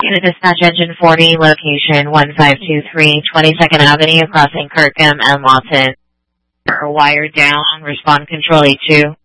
Unit Dispatch Engine 40, location 1523 22nd Avenue, crossing Kirkham and Lawton. Wire down, respond control E2.